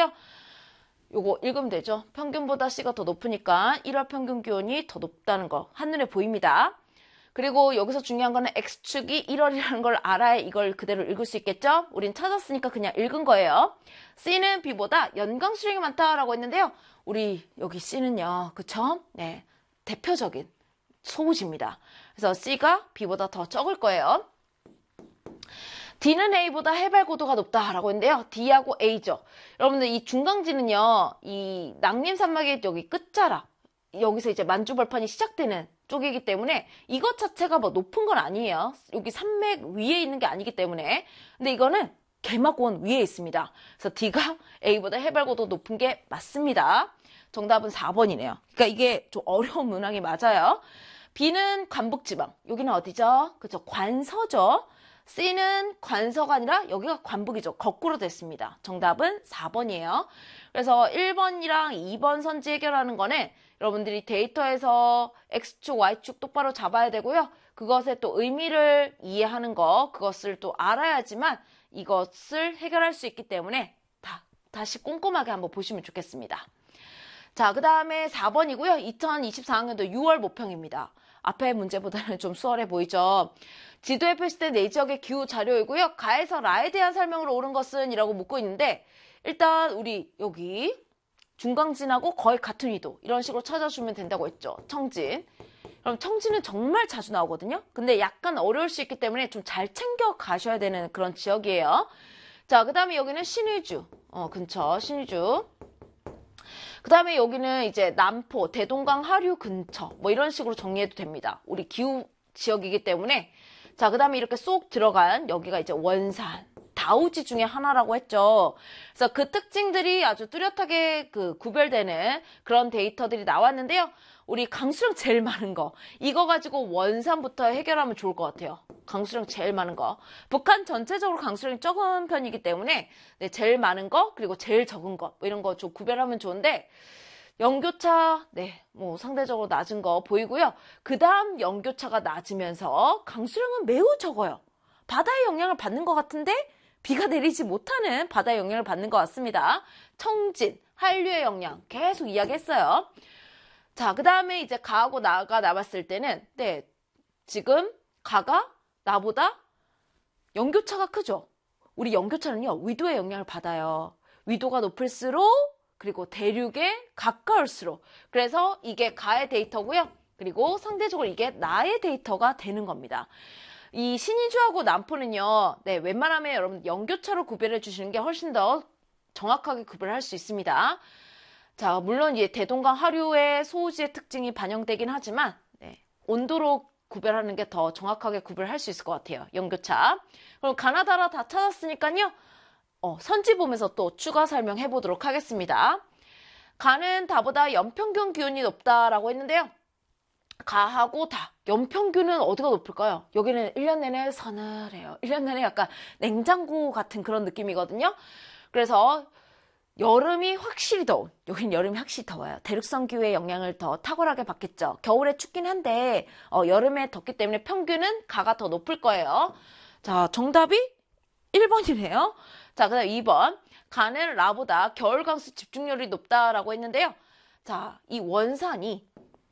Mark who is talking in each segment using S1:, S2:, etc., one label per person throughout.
S1: 있고요. 요거 읽으면 되죠. 평균보다 C가 더 높으니까 1월 평균 기온이 더 높다는 거 한눈에 보입니다. 그리고 여기서 중요한 거는 X축이 1월이라는 걸 알아야 이걸 그대로 읽을 수 있겠죠? 우린 찾았으니까 그냥 읽은 거예요. C는 B보다 연강 수량이 많다라고 했는데요. 우리 여기 C는요. 그쵸? 네, 대표적인 소우지입니다. 그래서 C가 B보다 더 적을 거예요. D는 A보다 해발 고도가 높다라고 했는데요. D하고 A죠. 여러분들 이 중강지는요. 이 낭림 산맥의 여기 끝자락 여기서 이제 만주벌판이 시작되는 쪽이기 때문에 이것 자체가 뭐 높은 건 아니에요. 여기 산맥 위에 있는 게 아니기 때문에. 근데 이거는 개막원 위에 있습니다. 그래서 D가 A보다 해발 고도 높은 게 맞습니다. 정답은 4번이네요. 그러니까 이게 좀 어려운 문항이 맞아요. B는 관북지방. 여기는 어디죠? 그죠? 관서죠. C는 관서가 아니라 여기가 관북이죠. 거꾸로 됐습니다. 정답은 4번이에요. 그래서 1번이랑 2번 선지 해결하는 거는 여러분들이 데이터에서 X축, Y축 똑바로 잡아야 되고요. 그것의 또 의미를 이해하는 거, 그것을 또 알아야지만 이것을 해결할 수 있기 때문에 다시 꼼꼼하게 한번 보시면 좋겠습니다. 자, 그 다음에 4번이고요. 2024학년도 6월 모평입니다. 앞에 문제보다는 좀 수월해 보이죠. 지도에 표시된 네 지역의 기후 자료이고요. 가에서 라에 대한 설명으로 옳은 것은 이라고 묻고 있는데 일단 우리 여기 중강진하고 거의 같은 위도 이런 식으로 찾아주면 된다고 했죠. 청진. 그럼 청진은 정말 자주 나오거든요. 근데 약간 어려울 수 있기 때문에 좀 잘 챙겨 가셔야 되는 그런 지역이에요. 자, 그 다음에 여기는 신의주. 근처 신의주. 그 다음에 여기는 이제 남포, 대동강 하류 근처 뭐 이런 식으로 정리해도 됩니다. 우리 기후 지역이기 때문에. 자, 그 다음에 이렇게 쏙 들어간 여기가 이제 원산, 다우지 중에 하나라고 했죠. 그래서 그 특징들이 아주 뚜렷하게 구별되는 그런 데이터들이 나왔는데요. 우리 강수량 제일 많은 거 이거 가지고 원산부터 해결하면 좋을 것 같아요. 강수량 제일 많은 거. 북한 전체적으로 강수량이 적은 편이기 때문에 네, 제일 많은 거 그리고 제일 적은 거 뭐 이런 거 좀 구별하면 좋은데 연교차 네, 뭐 상대적으로 낮은 거 보이고요. 그 다음 연교차가 낮으면서 강수량은 매우 적어요. 바다의 영향을 받는 것 같은데 비가 내리지 못하는 바다의 영향을 받는 것 같습니다. 청진, 한류의 영향 계속 이야기했어요. 자, 그 다음에 이제 가하고 나가 남았을 때는 네, 지금 가가 나보다 연교차가 크죠. 우리 연교차는요. 위도의 영향을 받아요. 위도가 높을수록 그리고 대륙에 가까울수록 그래서 이게 가의 데이터고요. 그리고 상대적으로 이게 나의 데이터가 되는 겁니다. 이 신의주하고 남포는요. 네, 웬만하면 여러분 연교차로 구별해 주시는 게 훨씬 더 정확하게 구별할 수 있습니다. 자, 물론 이제 대동강 하류의 소우지의 특징이 반영되긴 하지만 네, 온도로 구별하는 게 더 정확하게 구별할 수 있을 것 같아요. 연교차. 그럼 가나다라 다 찾았으니까요. 선지 보면서 또 추가 설명해 보도록 하겠습니다. 가는 다보다 연평균 기온이 높다라고 했는데요. 가하고 다. 연평균은 어디가 높을까요? 여기는 1년 내내 서늘해요. 1년 내내 약간 냉장고 같은 그런 느낌이거든요. 그래서 여름이 확실히 더운, 여긴 여름이 확실히 더워요. 대륙성 기후의 영향을 더 탁월하게 받겠죠. 겨울에 춥긴 한데 여름에 덥기 때문에 평균은 가가 더 높을 거예요. 자, 정답이 1번이네요. 자, 그 다음 2번. 가는 라보다 겨울 강수 집중률이 높다라고 했는데요. 자, 이 원산이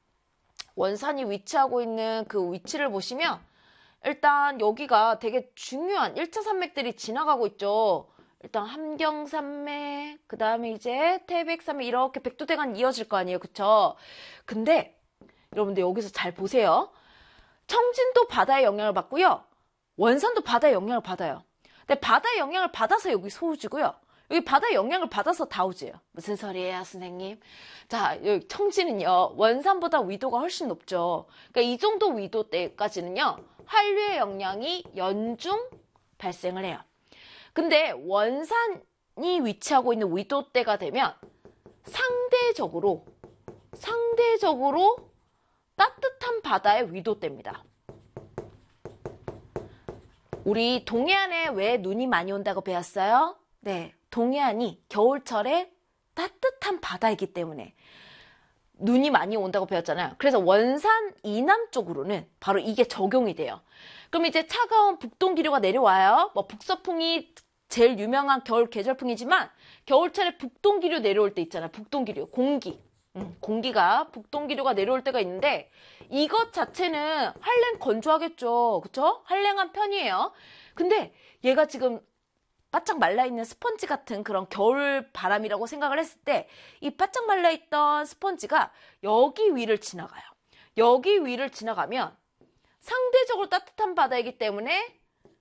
S1: 위치하고 있는 그 위치를 보시면 일단 여기가 되게 중요한 1차 산맥들이 지나가고 있죠. 일단 함경산맥, 그 다음에 이제 태백산맥 이렇게 백두대간 이어질 거 아니에요. 그쵸? 근데 여러분들 여기서 잘 보세요. 청진도 바다의 영향을 받고요. 원산도 바다의 영향을 받아요. 근데 바다의 영향을 받아서 여기 소우지고요. 여기 바다의 영향을 받아서 다우지예요. 무슨 소리예요, 선생님? 자, 여기 청진은요. 원산보다 위도가 훨씬 높죠. 그러니까 이 정도 위도 때까지는요. 한류의 영향이 연중 발생을 해요. 근데 원산이 위치하고 있는 위도대가 되면 상대적으로 따뜻한 바다의 위도대입니다. 우리 동해안에 왜 눈이 많이 온다고 배웠어요? 네, 동해안이 겨울철에 따뜻한 바다이기 때문에 눈이 많이 온다고 배웠잖아요. 그래서 원산 이남 쪽으로는 바로 이게 적용이 돼요. 그럼 이제 차가운 북동 기류가 내려와요. 뭐 북서풍이 제일 유명한 겨울 계절풍이지만 겨울철에 북동기류 내려올 때 있잖아요. 북동기류, 공기가 북동기류가 내려올 때가 있는데 이것 자체는 한랭 건조하겠죠. 그쵸? 한랭한 편이에요. 근데 얘가 지금 바짝 말라있는 스펀지 같은 그런 겨울 바람이라고 생각을 했을 때 이 바짝 말라있던 스펀지가 여기 위를 지나가요. 여기 위를 지나가면 상대적으로 따뜻한 바다이기 때문에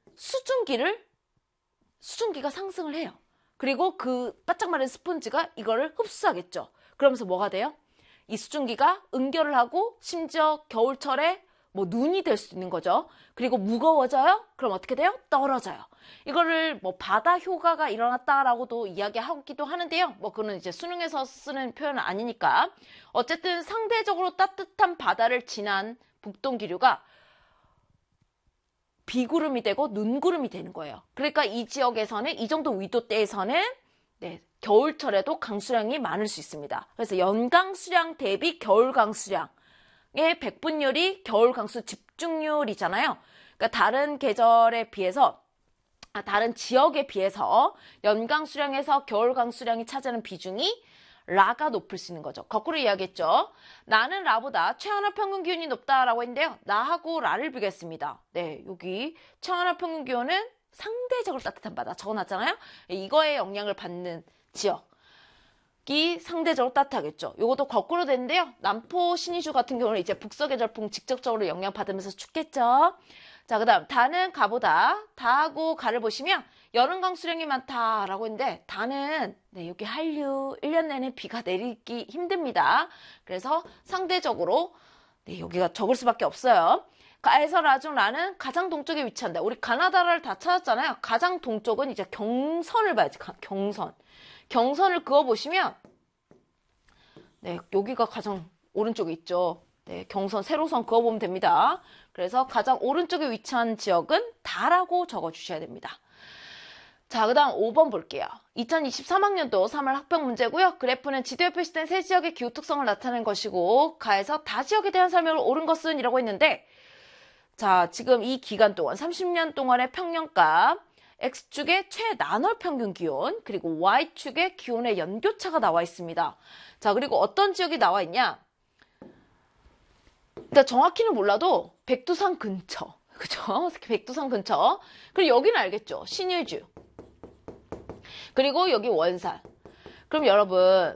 S1: 수증기가 상승을 해요. 그리고 그 바짝 마른 스펀지가 이거를 흡수하겠죠. 그러면서 뭐가 돼요? 이 수증기가 응결을 하고 심지어 겨울철에 뭐 눈이 될 수 있는 거죠. 그리고 무거워져요? 그럼 어떻게 돼요? 떨어져요. 이거를 뭐 바다 효과가 일어났다라고도 이야기하기도 하는데요. 뭐 그거는 이제 수능에서 쓰는 표현은 아니니까. 어쨌든 상대적으로 따뜻한 바다를 지난 북동기류가 비구름이 되고 눈구름이 되는 거예요. 그러니까 이 지역에서는 이 정도 위도대에서는 겨울철에도 강수량이 많을 수 있습니다. 그래서 연강수량 대비 겨울강수량의 백분율이 겨울강수 집중률이잖아요. 그러니까 다른 계절에 비해서 다른 지역에 비해서 연강수량에서 겨울강수량이 차지하는 비중이 라가 높을 수 있는 거죠. 거꾸로 이야기했죠. 나는 라보다 최하늘 평균 기온이 높다라고 했는데요. 나하고 라를 비교했습니다. 네, 여기 최하늘 평균 기온은 상대적으로 따뜻한 바다 적어놨잖아요. 이거에 영향을 받는 지역이 상대적으로 따뜻하겠죠. 이것도 거꾸로 되는데요. 남포 신의주 같은 경우는 이제 북서계절풍 직접적으로 영향받으면서 춥겠죠. 자, 그 다음 다는 가보다. 다하고 가를 보시면 여름 강수량이 많다라고 했는데 다는 여기 한류 1년 내내 비가 내리기 힘듭니다. 그래서 상대적으로 여기가 적을 수밖에 없어요. 가에서 라 중 라는 가장 동쪽에 위치한다. 우리 가나다라를 다 찾았잖아요. 가장 동쪽은 이제 경선을 봐야지. 경선을 그어보시면 여기가 가장 오른쪽에 있죠. 경선 세로선 그어보면 됩니다. 그래서 가장 오른쪽에 위치한 지역은 다라고 적어주셔야 됩니다. 자, 그 다음 5번 볼게요. 2023학년도 3월 학평 문제고요. 그래프는 지도에 표시된 세 지역의 기후 특성을 나타낸 것이고 가에서 다 지역에 대한 설명을 옳은 것은 이라고 했는데 자, 지금 이 기간 동안 30년 동안의 평년값 X축의 최나널 평균 기온 그리고 Y축의 기온의 연교차가 나와 있습니다. 자, 그리고 어떤 지역이 나와 있냐? 그러니까 정확히는 몰라도 백두산 근처, 그죠? 백두산 근처. 그리고 여기는 알겠죠? 신의주. 그리고 여기 원산. 그럼 여러분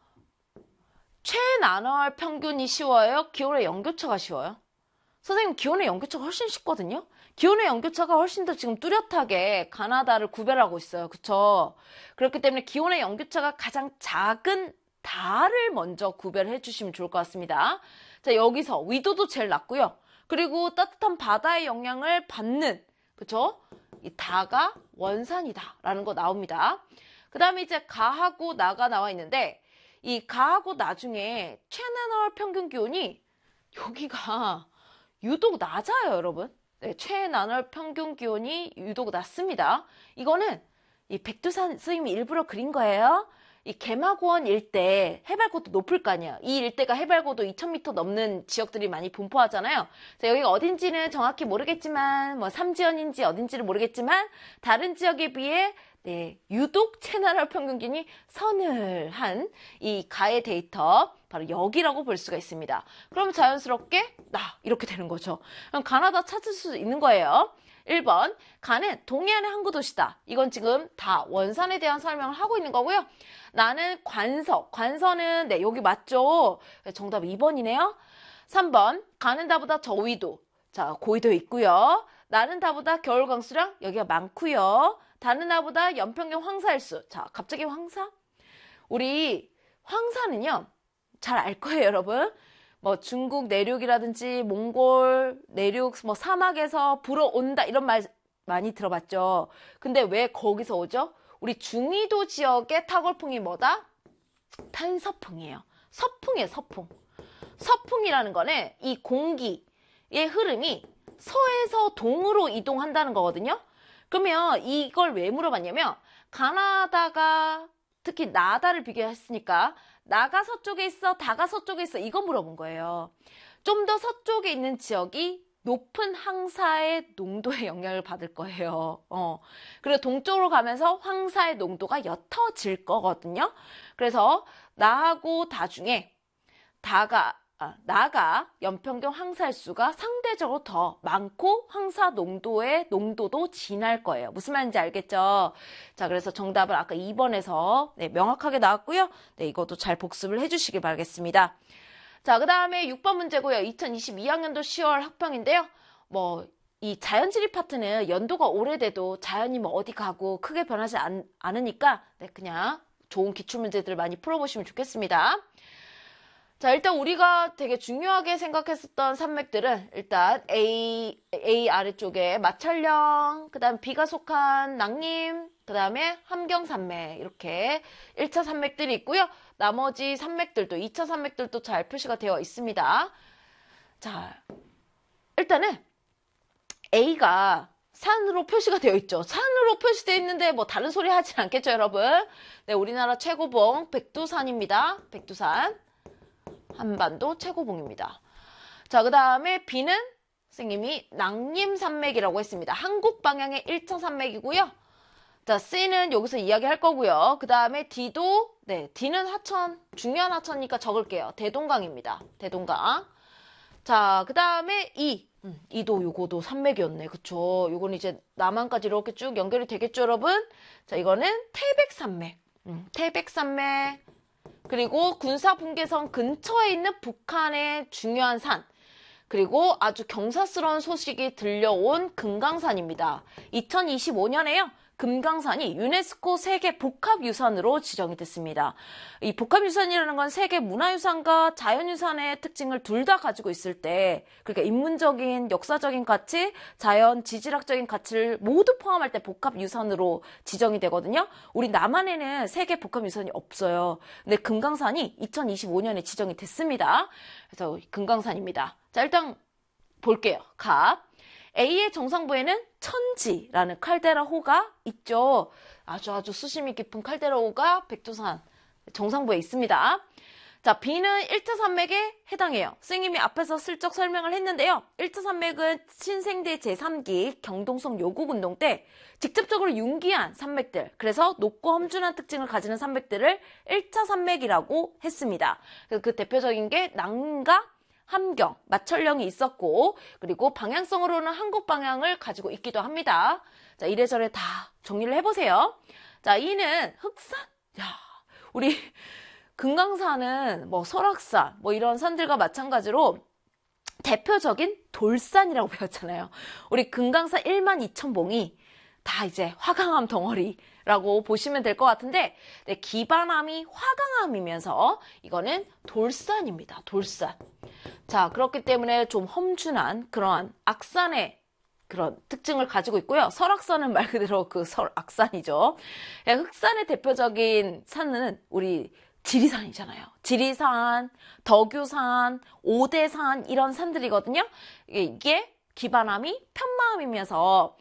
S1: 최나널 평균이 쉬워요? 기온의 연교차가 쉬워요? 선생님 기온의 연교차가 훨씬 쉽거든요? 기온의 연교차가 훨씬 더 지금 뚜렷하게 가나다를 구별하고 있어요. 그쵸? 그렇기 때문에 기온의 연교차가 가장 작은 다를 먼저 구별해 주시면 좋을 것 같습니다. 자, 여기서 위도도 제일 낮고요. 그리고 따뜻한 바다의 영향을 받는, 그쵸? 이 다가 원산이다 라는 거 나옵니다. 그 다음에 이제 가하고 나가 나와 있는데 이 가하고 나 중에 최나널 평균 기온이 여기가 유독 낮아요, 여러분. 최나널 평균 기온이 유독 낮습니다. 이거는 이 백두산 선생님이 일부러 그린 거예요. 이 개마고원 일대 해발고도 높을 거 아니야. 이 일대가 해발고도 2000m 넘는 지역들이 많이 분포하잖아요. 그래서 여기가 어딘지는 정확히 모르겠지만 뭐 삼지연인지 어딘지를 모르겠지만 다른 지역에 비해 유독 최나널 평균 기온이 서늘한 이 가의 데이터 바로 여기라고 볼 수가 있습니다. 그러면 자연스럽게 이렇게 되는 거죠. 그럼 가나다 찾을 수 있는 거예요. 1번 가는 동해안의 항구 도시다. 이건 지금 다 원산에 대한 설명을 하고 있는 거고요. 나는 관서는 여기 맞죠? 정답 2번이네요. 3번 가는 다보다 저위도. 자, 고위도에 있고요. 나는 다보다 겨울 강수량 여기가 많고요. 다는 나보다 연평균 황사일수. 자, 갑자기 황사? 우리 황사는요. 잘 알 거예요, 여러분. 뭐 중국 내륙이라든지 몽골 내륙 뭐 사막에서 불어온다 이런 말 많이 들어봤죠. 근데 왜 거기서 오죠? 우리 중위도 지역의 타골풍이 뭐다? 편서풍이에요. 서풍이에요, 서풍. 서풍이라는 거는 이 공기의 흐름이 서에서 동으로 이동한다는 거거든요. 그러면 이걸 왜 물어봤냐면 가나다가 특히 나다를 비교했으니까 나가 서쪽에 있어, 다가 서쪽에 있어 이거 물어본 거예요. 좀 더 서쪽에 있는 지역이 높은 황사의 농도의 영향을 받을 거예요. 그리고 동쪽으로 가면서 황사의 농도가 옅어질 거거든요. 그래서 나하고 다 중에 나가 연평균 황사일수가 상대적으로 더 많고 황사 농도도 진할 거예요. 무슨 말인지 알겠죠? 자, 그래서 정답은 아까 2번에서 명확하게 나왔고요. 네, 이것도 잘 복습을 해주시길 바라겠습니다. 자, 그 다음에 6번 문제고요. 2022학년도 10월 학평인데요. 이 자연지리 파트는 연도가 오래돼도 자연이 어디 가고 크게 변하지 않으니까 그냥 좋은 기출문제들을 많이 풀어보시면 좋겠습니다. 자, 일단 우리가 되게 중요하게 생각했었던 산맥들은 일단 A 아래쪽에 마찰령, 그 다음 B가 속한 낭림, 그 다음에 함경산맥 이렇게 1차 산맥들이 있고요. 나머지 산맥들도 2차 산맥들도 잘 표시가 되어 있습니다. 자, 일단은 A가 산으로 표시가 되어 있죠. 산으로 표시되어 있는데 다른 소리 하진 않겠죠, 여러분? 네, 우리나라 최고봉 백두산입니다. 백두산. 한반도 최고봉입니다. 자, 그 다음에 B는 선생님이 낭림산맥이라고 했습니다. 한국 방향의 1차 산맥이고요. 자, C는 여기서 이야기할 거고요. 그 다음에 D도, D는 하천, 중요한 하천이니까 적을게요. 대동강입니다. 대동강. 자, 그 다음에 E도 요거도 산맥이었네. 그쵸? 요건 이제 남한까지 이렇게 쭉 연결이 되겠죠, 여러분? 자, 이거는 태백산맥. 태백산맥. 그리고 군사분계선 근처에 있는 북한의 중요한 산, 그리고 아주 경사스러운 소식이 들려온 금강산입니다. 2025년에요. 금강산이 유네스코 세계 복합유산으로 지정이 됐습니다. 이 복합유산이라는 건 세계 문화유산과 자연유산의 특징을 둘 다 가지고 있을 때, 그러니까 인문적인, 역사적인 가치, 자연, 지질학적인 가치를 모두 포함할 때 복합유산으로 지정이 되거든요. 우리 남한에는 세계 복합유산이 없어요. 근데 금강산이 2025년에 지정이 됐습니다. 그래서 금강산입니다. 자, 일단 볼게요. 갑. A의 정상부에는 천지라는 칼데라호가 있죠. 아주 수심이 깊은 칼데라호가 백두산 정상부에 있습니다. 자, B는 1차 산맥에 해당해요. 선생님이 앞에서 슬쩍 설명을 했는데요. 1차 산맥은 신생대 제3기 경동성 요국운동 때 직접적으로 융기한 산맥들, 그래서 높고 험준한 특징을 가지는 산맥들을 1차 산맥이라고 했습니다. 그 대표적인 게 낭림과 함경, 마철령이 있었고, 그리고 방향성으로는 한국 방향을 가지고 있기도 합니다. 자, 이래저래 다 정리를 해보세요. 자, E는 흑산. 야, 우리 금강산은 설악산, 이런 산들과 마찬가지로 대표적인 돌산이라고 배웠잖아요. 우리 금강산 12,000봉이 다 이제 화강암 덩어리라고 보시면 될 것 같은데, 기반암이 화강암이면서 이거는 돌산입니다. 돌산. 자, 그렇기 때문에 좀 험준한 그러한 악산의 그런 특징을 가지고 있고요. 설악산은 말 그대로 그 설악산이죠. 흑산의 대표적인 산은 우리 지리산이잖아요. 지리산, 덕유산, 오대산 이런 산들이거든요. 이게 기반암이 편마암이면서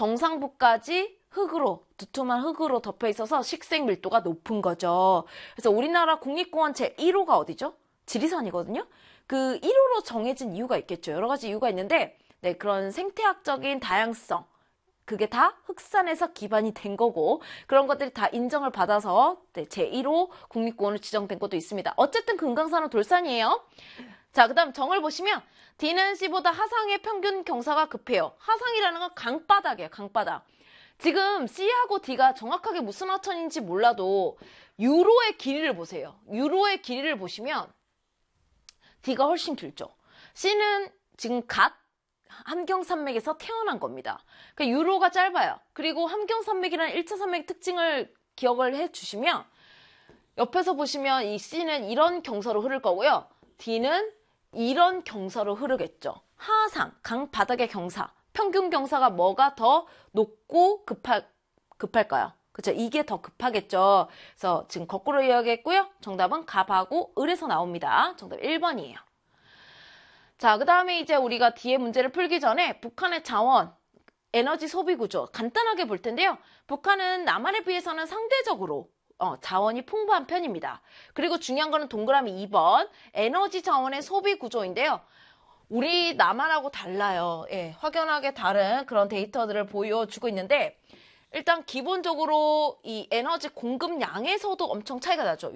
S1: 정상부까지 두툼한 흙으로 덮여 있어서 식생 밀도가 높은 거죠. 그래서 우리나라 국립공원 제1호가 어디죠? 지리산이거든요. 그 1호로 정해진 이유가 있겠죠. 여러 가지 이유가 있는데, 그런 생태학적인 다양성, 그게 다 흑산에서 기반이 된 거고, 그런 것들이 다 인정을 받아서 제1호 국립공원으로 지정된 것도 있습니다. 어쨌든 금강산은 돌산이에요. 자, 그 다음 정을 보시면 D는 C보다 하상의 평균 경사가 급해요. 하상이라는 건 강바닥이에요. 강바닥. 지금 C하고 D가 정확하게 무슨 하천인지 몰라도 유로의 길이를 보세요. 유로의 길이를 보시면 D가 훨씬 길죠. C는 지금 함경산맥에서 태어난 겁니다. 그러니까 유로가 짧아요. 그리고 함경산맥이라는 1차 산맥 특징을 기억을 해주시면 옆에서 보시면 이 C는 이런 경사로 흐를 거고요. D는 이런 경사로 흐르겠죠. 하상, 강바닥의 경사, 평균 경사가 뭐가 더 높고 급할까요? 그쵸? 이게 더 급하겠죠. 그래서 지금 거꾸로 이야기했고요. 정답은 갑하고 을에서 나옵니다. 정답 1번이에요. 자, 그 다음에 이제 우리가 뒤에 문제를 풀기 전에 북한의 자원, 에너지 소비 구조 간단하게 볼 텐데요. 북한은 남한에 비해서는 상대적으로 자원이 풍부한 편입니다. 그리고 중요한 거는 동그라미 2번 에너지 자원의 소비 구조인데요. 우리 남한하고 달라요. 예, 확연하게 다른 그런 데이터들을 보여주고 있는데 일단 기본적으로 이 에너지 공급량에서도 엄청 차이가 나죠.